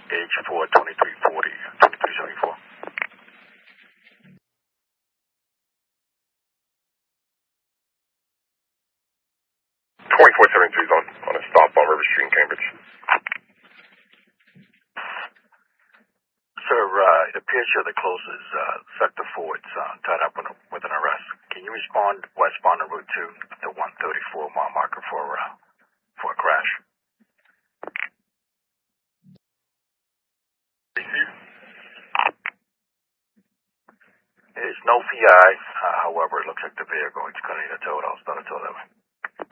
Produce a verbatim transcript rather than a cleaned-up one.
H four twenty-three forty, twenty-three seventy-four. twenty-four seventy-two is on, on a stop on River Street in Cambridge. Sir, uh, it appears you're the closest uh, sector four. It's uh, tied up with, a, with an arrest. Can you respond westbound on Route two, the one thirty-four mile marker for, uh, for a crash? There's no V I. Uh, however, it looks like the vehicle is going to need a tow. I'll start a tow that way.